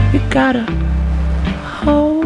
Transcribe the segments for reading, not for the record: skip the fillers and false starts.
You gotta hold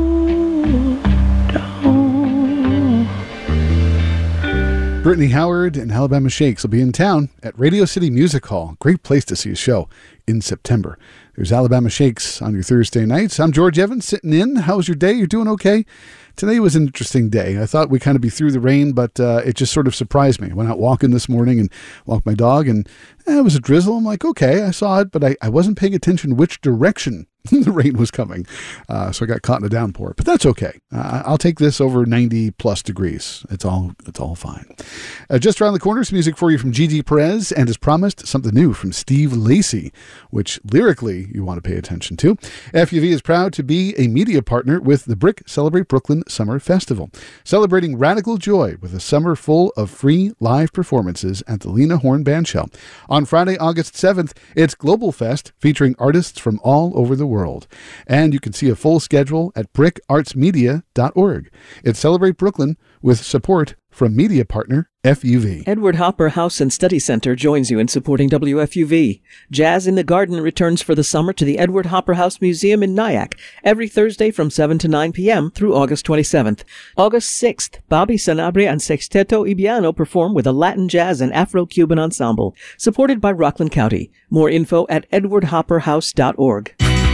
on. Brittany Howard and Alabama Shakes will be in town at Radio City Music Hall. Great place to see a show in September. There's Alabama Shakes on your Thursday nights. I'm George Evans sitting in. How's your day? You're doing okay? Today was an interesting day. I thought we'd kind of be through the rain, but it just sort of surprised me. I went out walking this morning and walked my dog, and it was a drizzle. I'm like, okay, I saw it, but I wasn't paying attention which direction the rain was coming. So I got caught in a downpour, but that's okay. I'll take this over 90 plus degrees. It's all fine. Just around the corner, some music for you from Gigi Perez, and as promised, something new from Steve Lacy, which lyrically you want to pay attention to. FUV is proud to be a media partner with the Brick Celebrate Brooklyn Summer Festival, celebrating radical joy with a summer full of free live performances at the Lena Horne Bandshell. On Friday, August 7th, it's Global Fest featuring artists from all over the world. And you can see a full schedule at brickartsmedia.org. It's Celebrate Brooklyn with support from media partner FUV. Edward Hopper House and Study Center joins you in supporting WFUV. Jazz in the Garden returns for the summer to the Edward Hopper House Museum in Nyack every Thursday from 7 to 9 p.m. through August 27th. August 6th, Bobby Sanabria and Sexteto Ibiano perform with a Latin jazz and Afro-Cuban ensemble, supported by Rockland County. More info at edwardhopperhouse.org.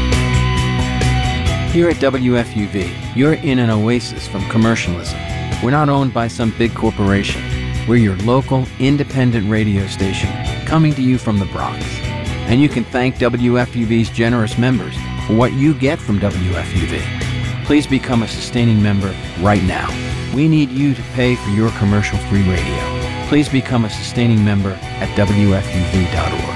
Here at WFUV, you're in an oasis from commercialism. We're not owned by some big corporation. We're your local, independent radio station, coming to you from the Bronx. And you can thank WFUV's generous members for what you get from WFUV. Please become a sustaining member right now. We need you to pay for your commercial-free radio. Please become a sustaining member at WFUV.org.